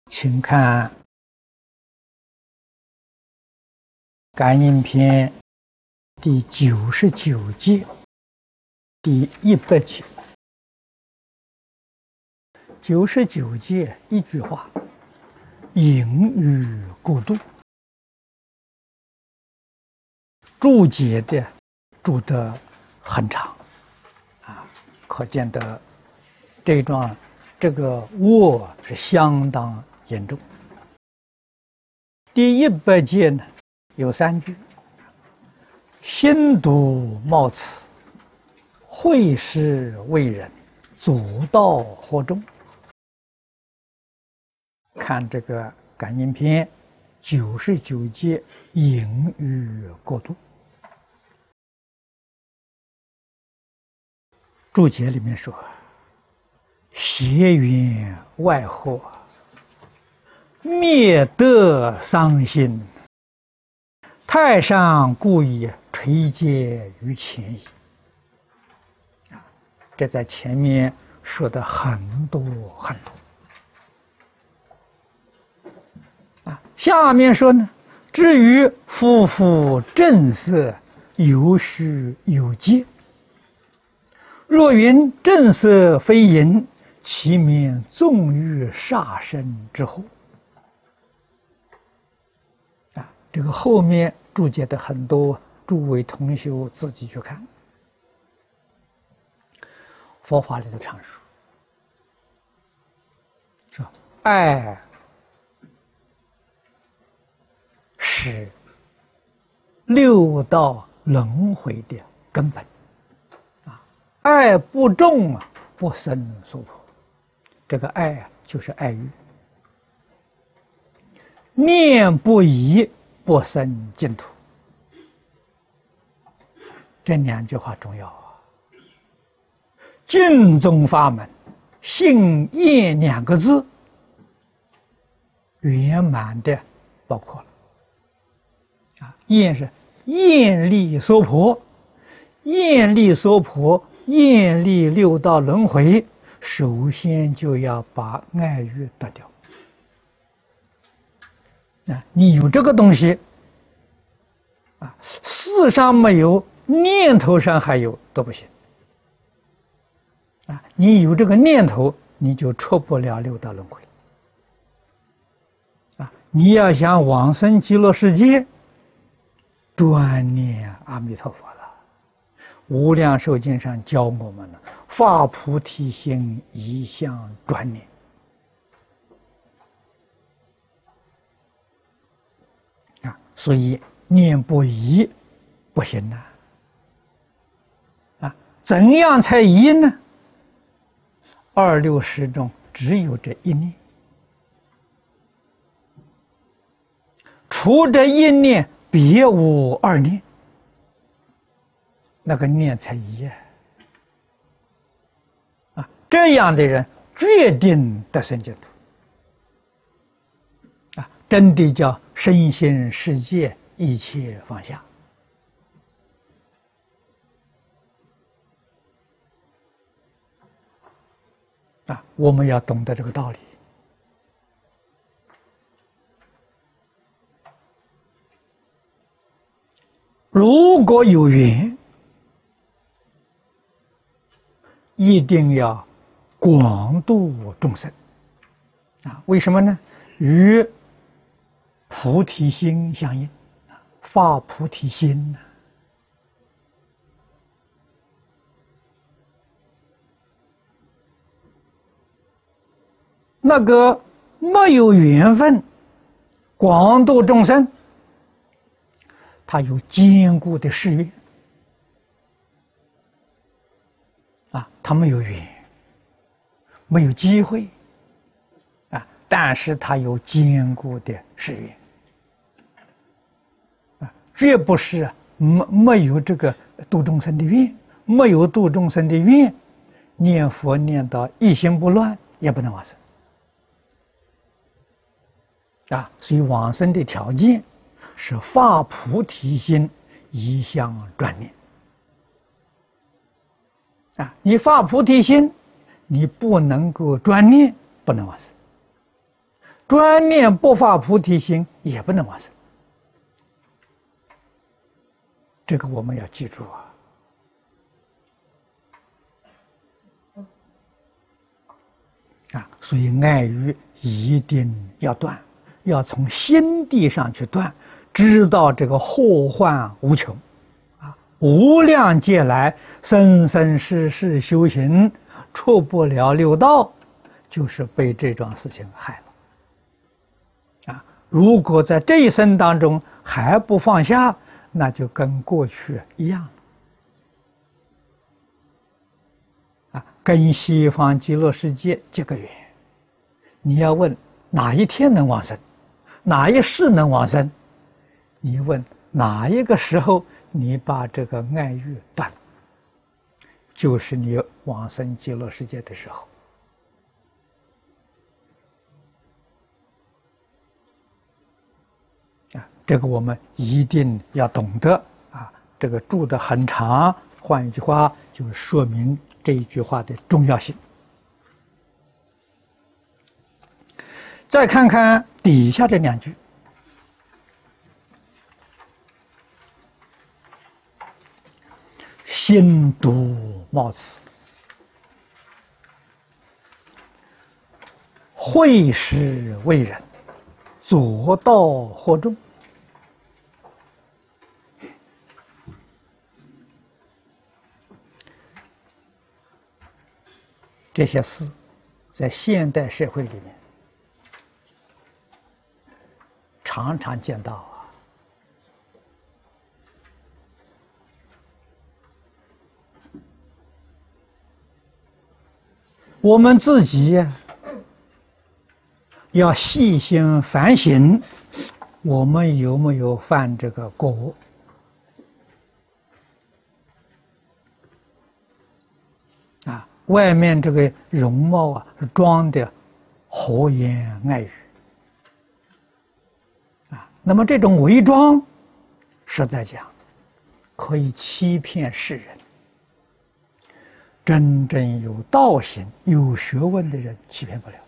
请看感应篇第99节第100节。99节一句话，隐喻过度。注解的注得很长可见得这个恶是相当严重。第100节呢有3句：心笃冒此，会施为人，左道惑众。看这个感应篇99节隐喻过度。注解里面说，邪缘外惑，灭德伤心，太上故以垂戒于前矣。这在前面说的很多很多。下面说呢，至于夫妇正色，有虚有戒。若云正色非淫，其免纵欲煞身之祸。这个后面注解的很多，诸位同修自己去看。佛法里的阐述说，爱是6道轮回的根本。爱不重不生娑婆。这个爱就是爱欲。念不疑不生净土。这2句话重要净宗法门信厌2个字圆满的包括了。厌是厌离娑婆，厌离娑婆，厌离6道轮回，首先就要把爱欲断掉。你有这个东西事上没有，念头上还有都不行。你有这个念头，你就出不了6道轮回。你要想往生极乐世界，专念阿弥陀佛了。无量寿经上教我们了，发菩提心，一向专念。所以念不疑不行怎样才疑呢？26识中只有这一念，除这一念，别无2念，那个念才疑这样的人决定得生净土真的叫身心世界一切放下。我们要懂得这个道理。如果有缘，一定要广度众生为什么呢？与菩提心相应，发菩提心那个没有缘分广度众生，他有坚固的誓愿他没有缘，没有机会但是他有坚固的誓愿绝不是没有这个度众生的愿，没有度众生的愿，念佛念到一心不乱，也不能往生所以往生的条件是发菩提心，一向专念你发菩提心，你不能够专念，不能往生。 专念不发菩提心也不能往生。这个我们要记住所以爱欲一定要断，要从心地上去断，知道这个祸患无穷无量劫来生生世世修行出不了六道，就是被这桩事情害了如果在这一生当中还不放下，那就跟过去一样跟西方极乐世界结个缘。你要问哪一天能往生，哪一世能往生，你问哪一个时候你把这个爱欲断，就是你往生极乐世界的时候这个我们一定要懂得这个住得很长，换一句话就说明这一句话的重要性。再看看底下这两句，心独冒此，会施为人，左道惑众。这些事在现代社会里面常常见到我们自己要细心反省，我们有没有犯这个过外面这个容貌装的和颜爱语那么这种伪装，实在讲可以欺骗世人。真正有道行、有学问的人欺骗不了。